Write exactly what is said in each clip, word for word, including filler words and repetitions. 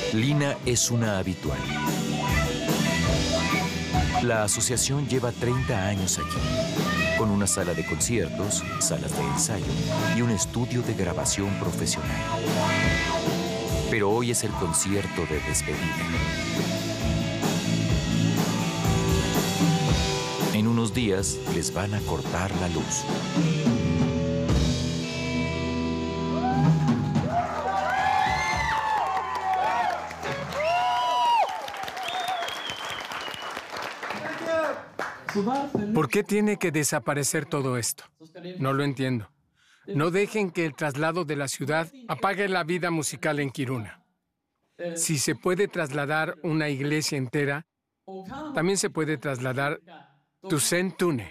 Lina es una habitual. La asociación lleva treinta años aquí, con una sala de conciertos, salas de ensayo y un estudio de grabación profesional. Pero hoy es el concierto de despedida. En unos días les van a cortar la luz. ¿Por qué tiene que desaparecer todo esto? No lo entiendo. No dejen que el traslado de la ciudad apague la vida musical en Kiruna. Si se puede trasladar una iglesia entera, también se puede trasladar Tusen Tune.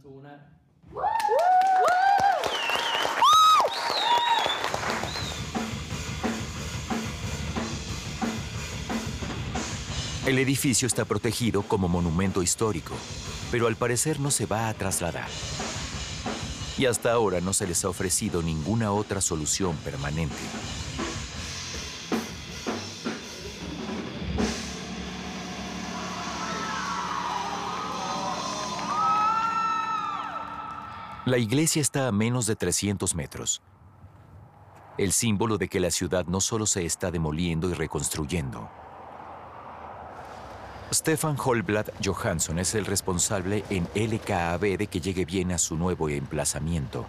El edificio está protegido como monumento histórico, pero al parecer no se va a trasladar. Y hasta ahora no se les ha ofrecido ninguna otra solución permanente. La iglesia está a menos de trescientos metros. El símbolo de que la ciudad no solo se está demoliendo y reconstruyendo. Stefan Holblad Johansson es el responsable en L K A B de que llegue bien a su nuevo emplazamiento.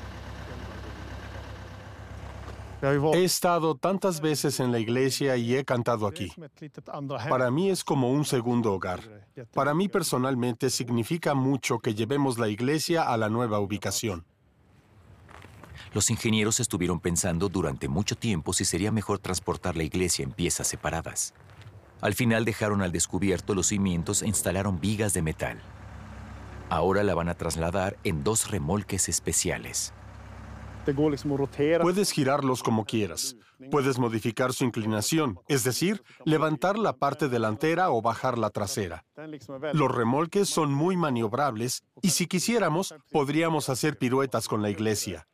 He estado tantas veces en la iglesia y he cantado aquí. Para mí es como un segundo hogar. Para mí personalmente significa mucho que llevemos la iglesia a la nueva ubicación. Los ingenieros estuvieron pensando durante mucho tiempo si sería mejor transportar la iglesia en piezas separadas. Al final dejaron al descubierto los cimientos e instalaron vigas de metal. Ahora la van a trasladar en dos remolques especiales. Puedes girarlos como quieras. Puedes modificar su inclinación, es decir, levantar la parte delantera o bajar la trasera. Los remolques son muy maniobrables y si quisiéramos, podríamos hacer piruetas con la iglesia.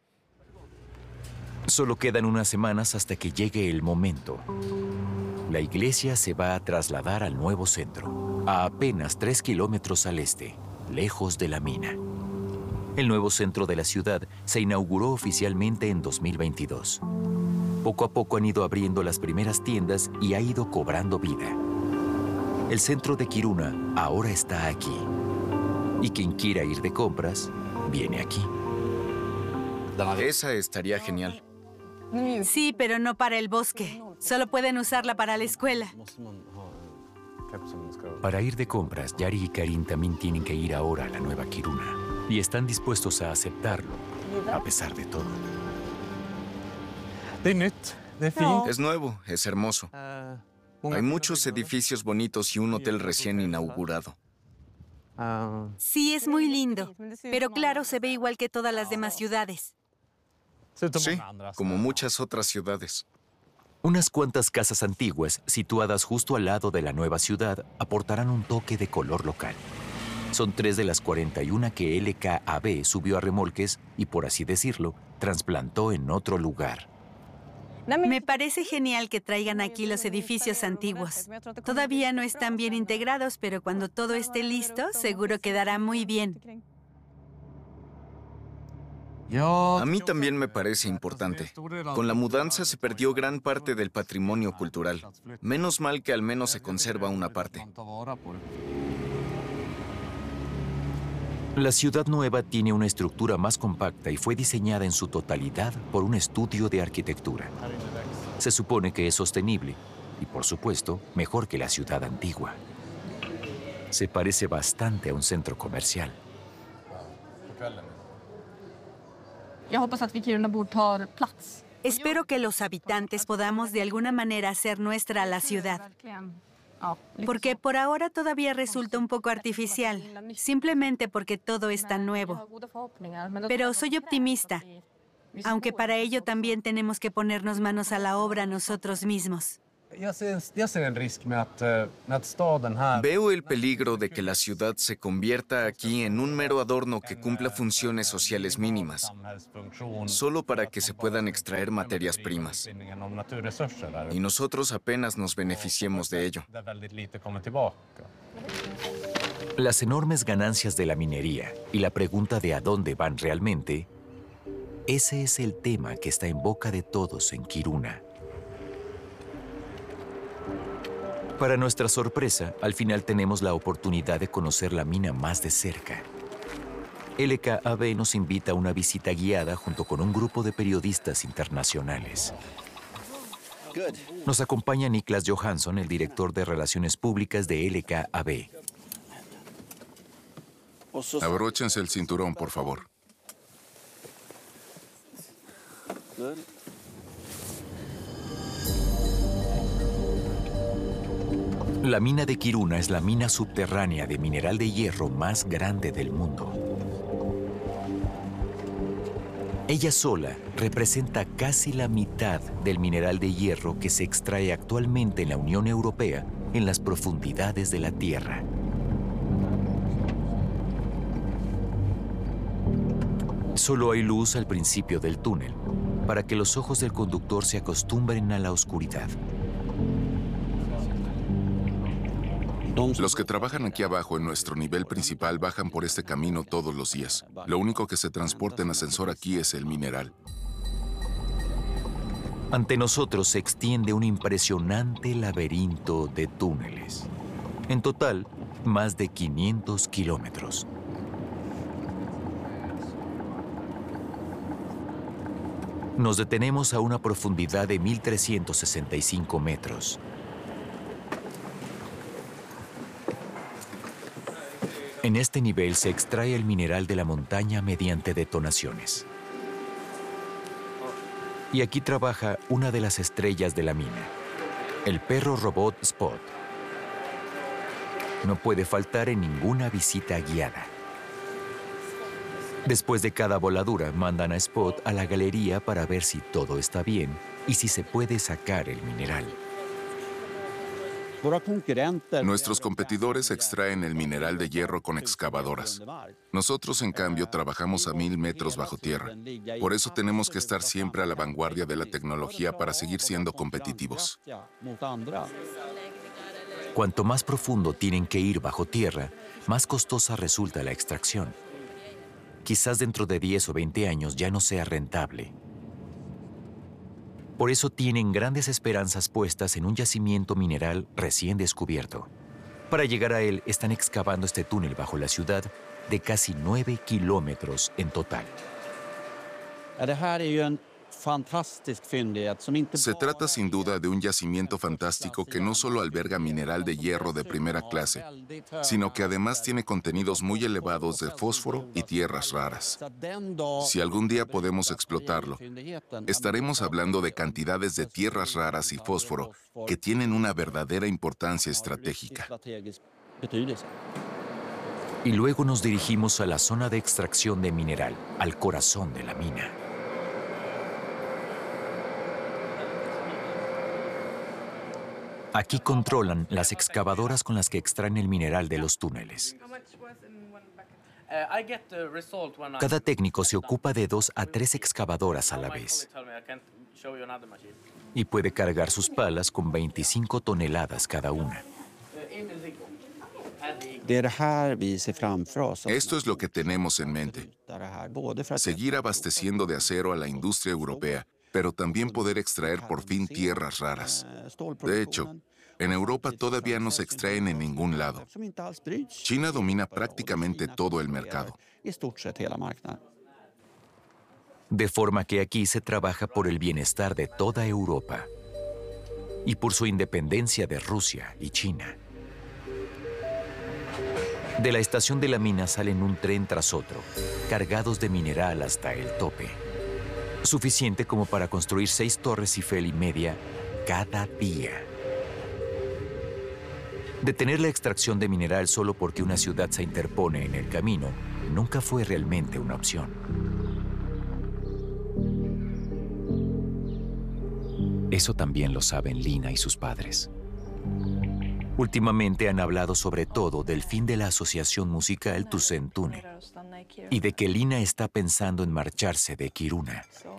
Solo quedan unas semanas hasta que llegue el momento. La iglesia se va a trasladar al nuevo centro, a apenas tres kilómetros al este, lejos de la mina. El nuevo centro de la ciudad se inauguró oficialmente en dos mil veintidós. Poco a poco han ido abriendo las primeras tiendas y ha ido cobrando vida. El centro de Kiruna ahora está aquí. Y quien quiera ir de compras, viene aquí. Esa estaría genial. Sí, pero no para el bosque. Solo pueden usarla para la escuela. Para ir de compras, Yari y Karin también tienen que ir ahora a la nueva Kiruna. Y están dispuestos a aceptarlo, a pesar de todo. Es nuevo, es hermoso. Hay muchos edificios bonitos y un hotel recién inaugurado. Sí, es muy lindo. Pero claro, se ve igual que todas las demás ciudades. Sí, como muchas otras ciudades. Unas cuantas casas antiguas, situadas justo al lado de la nueva ciudad, aportarán un toque de color local. Son tres de las cuarenta y una que L K A B subió a remolques y, por así decirlo, trasplantó en otro lugar. Me parece genial que traigan aquí los edificios antiguos. Todavía no están bien integrados, pero cuando todo esté listo, seguro quedará muy bien. A mí también me parece importante. Con la mudanza se perdió gran parte del patrimonio cultural. Menos mal que al menos se conserva una parte. La ciudad nueva tiene una estructura más compacta y fue diseñada en su totalidad por un estudio de arquitectura. Se supone que es sostenible y, por supuesto, mejor que la ciudad antigua. Se parece bastante a un centro comercial. Espero que los habitantes podamos de alguna manera hacer nuestra la ciudad. Porque por ahora todavía resulta un poco artificial, simplemente porque todo es tan nuevo. Pero soy optimista, aunque para ello también tenemos que ponernos manos a la obra nosotros mismos. Veo el peligro de que la ciudad se convierta aquí en un mero adorno que cumpla funciones sociales mínimas, solo para que se puedan extraer materias primas. Y nosotros apenas nos beneficiemos de ello. Las enormes ganancias de la minería y la pregunta de a dónde van realmente, ese es el tema que está en boca de todos en Kiruna. Para nuestra sorpresa, al final tenemos la oportunidad de conocer la mina más de cerca. L K A B nos invita a una visita guiada junto con un grupo de periodistas internacionales. Nos acompaña Niklas Johansson, el director de Relaciones Públicas de L K A B. Abróchense el cinturón, por favor. La mina de Kiruna es la mina subterránea de mineral de hierro más grande del mundo. Ella sola representa casi la mitad del mineral de hierro que se extrae actualmente en la Unión Europea en las profundidades de la Tierra. Solo hay luz al principio del túnel, para que los ojos del conductor se acostumbren a la oscuridad. Los que trabajan aquí abajo en nuestro nivel principal bajan por este camino todos los días. Lo único que se transporta en ascensor aquí es el mineral. Ante nosotros se extiende un impresionante laberinto de túneles. En total, más de quinientos kilómetros. Nos detenemos a una profundidad de mil trescientos sesenta y cinco metros. En este nivel se extrae el mineral de la montaña mediante detonaciones. Y aquí trabaja una de las estrellas de la mina, el perro robot Spot. No puede faltar en ninguna visita guiada. Después de cada voladura, mandan a Spot a la galería para ver si todo está bien y si se puede sacar el mineral. Nuestros competidores extraen el mineral de hierro con excavadoras. Nosotros, en cambio, trabajamos a mil metros bajo tierra. Por eso tenemos que estar siempre a la vanguardia de la tecnología para seguir siendo competitivos. Cuanto más profundo tienen que ir bajo tierra, más costosa resulta la extracción. Quizás dentro de diez o veinte años ya no sea rentable. Por eso tienen grandes esperanzas puestas en un yacimiento mineral recién descubierto. Para llegar a él, están excavando este túnel bajo la ciudad de casi nueve kilómetros en total. Se trata sin duda de un yacimiento fantástico que no solo alberga mineral de hierro de primera clase, sino que además tiene contenidos muy elevados de fósforo y tierras raras. Si algún día podemos explotarlo, estaremos hablando de cantidades de tierras raras y fósforo que tienen una verdadera importancia estratégica. Y luego nos dirigimos a la zona de extracción de mineral, al corazón de la mina. Aquí controlan las excavadoras con las que extraen el mineral de los túneles. Cada técnico se ocupa de dos a tres excavadoras a la vez y puede cargar sus palas con veinticinco toneladas cada una. Esto es lo que tenemos en mente. Seguir abasteciendo de acero a la industria europea, pero también poder extraer por fin tierras raras. De hecho, en Europa todavía no se extraen en ningún lado. China domina prácticamente todo el mercado. De forma que aquí se trabaja por el bienestar de toda Europa y por su independencia de Rusia y China. De la estación de la mina salen un tren tras otro, cargados de mineral hasta el tope. Suficiente como para construir seis torres Eiffel y media cada día. Detener la extracción de mineral solo porque una ciudad se interpone en el camino nunca fue realmente una opción. Eso también lo saben Lina y sus padres. Últimamente han hablado sobre todo del fin de la asociación musical Tusen Tune y de que Lina está pensando en marcharse de Kiruna.